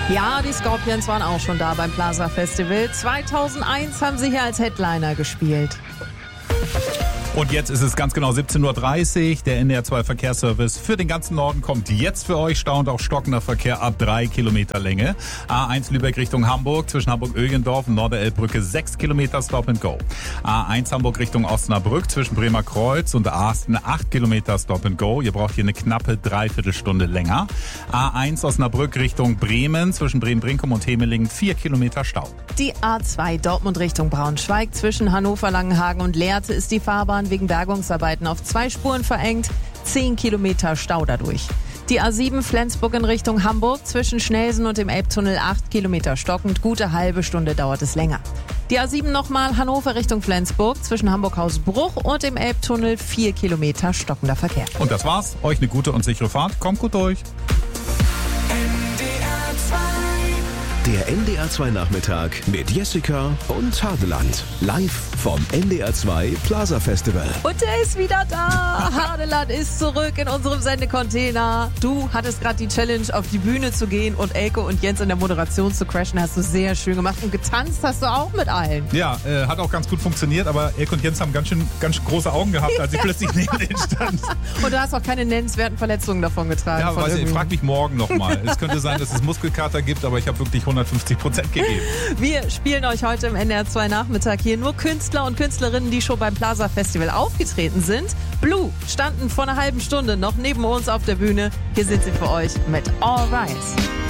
Ja, die Scorpions waren auch schon da beim Plaza Festival. 2001 haben sie hier als Headliner gespielt. Und jetzt ist es ganz genau 17.30 Uhr. Der NDR 2 Verkehrsservice für den ganzen Norden kommt jetzt für euch. Stau und auch stockender Verkehr ab 3 Kilometer Länge. A1 Lübeck Richtung Hamburg, zwischen Hamburg-Ögendorf und Norderelbbrücke 6 Kilometer Stop and Go. A1 Hamburg Richtung Osnabrück, zwischen Bremer Kreuz und Asten 8 Kilometer Stop and Go. Ihr braucht hier eine knappe Dreiviertelstunde länger. A1 Osnabrück Richtung Bremen, zwischen Bremen-Brinkum und Hemelingen 4 Kilometer Stau. Die A2 Dortmund Richtung Braunschweig, zwischen Hannover, Langenhagen und Lehrte ist die Fahrbahn wegen Bergungsarbeiten auf 2 Spuren verengt. 10 Kilometer Stau dadurch. Die A7 Flensburg in Richtung Hamburg, zwischen Schnelsen und dem Elbtunnel 8 Kilometer stockend. Gute halbe Stunde dauert es länger. Die A7 nochmal Hannover Richtung Flensburg, zwischen Hamburg-Hausbruch und dem Elbtunnel 4 Kilometer stockender Verkehr. Und das war's. Euch eine gute und sichere Fahrt. Kommt gut durch. Der NDR 2 Nachmittag mit Jessica und Hadeland. Live vom NDR 2 Plaza Festival. Und er ist wieder da. Hadeland ist zurück in unserem Sendecontainer. Du hattest gerade die Challenge, auf die Bühne zu gehen und Elke und Jens in der Moderation zu crashen. Hast du sehr schön gemacht. Und getanzt hast du auch mit allen. Ja, hat auch ganz gut funktioniert, aber Elke und Jens haben ganz große Augen gehabt, als ich plötzlich neben denen stand. Und du hast auch keine nennenswerten Verletzungen davon getragen. Ja, weiß ich, frag mich morgen nochmal. Es könnte sein, dass es Muskelkater gibt, aber ich habe wirklich 150% gegeben. Wir spielen euch heute im NDR 2 Nachmittag hier nur Künstler und Künstlerinnen, die schon beim Plaza Festival aufgetreten sind. Blue standen vor einer halben Stunde noch neben uns auf der Bühne. Hier sind sie für euch mit All Rise.